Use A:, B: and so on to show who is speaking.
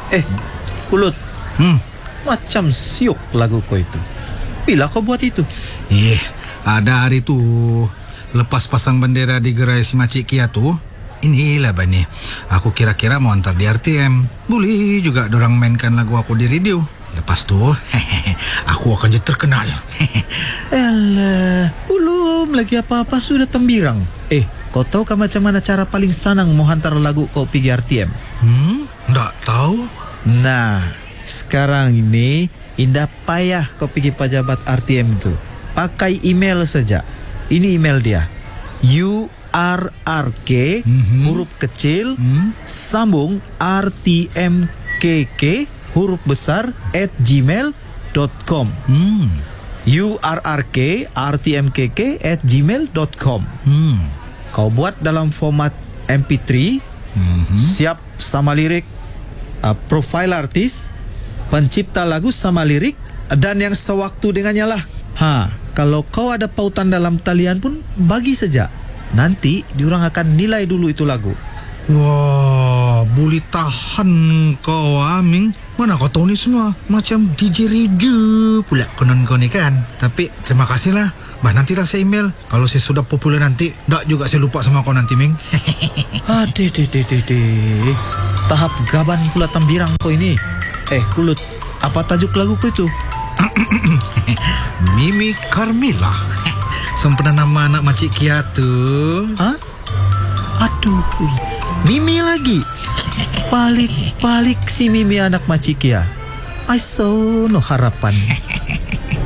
A: Kulut, macam siok lagu kau itu. Bila kau buat itu?
B: Ada hari tu lepas pasang bendera di gerai si Makcik Kia tu, inilah bani, aku kira-kira mau antar di RTM. Boleh juga dorang mainkan lagu aku di radio. Lepas tu aku akan jadi terkenal.
A: Alah, belum lagi apa-apa sudah tembirang. Kau tahu kan macam mana cara paling senang mau hantar lagu kau pergi RTM?
B: Tak tahu.
A: Nah, sekarang ini indah payah kau pergi pejabat RTM itu. Pakai email saja. Ini email dia. URRK huruf kecil sambung RTMKK huruf besar @gmail.com. URRK RTMKK @gmail.com. Kau buat dalam format MP3, siap sama lirik, profil artis, pencipta lagu sama lirik, dan yang sewaktu dengannya lah. Kalau kau ada pautan dalam talian pun bagi saja. Nanti diorang akan nilai dulu itu lagu.
B: Wah, boleh tahan kau Aming. Mana kau tahu ni semua? Macam DJ radio pula konon kau ni kan. Tapi terima kasih lah. Nantilah saya email. Kalau saya sudah popular nanti, tak juga saya lupa sama kau nanti, Ming.
A: Tahap gaban pula tambirang kau ini. Kulut, apa tajuk lagu kau itu?
B: Mimi Carmilla. Sempena nama anak Makcik Kia tu.
A: Aduh, Mimi lagi. Balik si Mimi anak Makcik Kia. I so no harapan.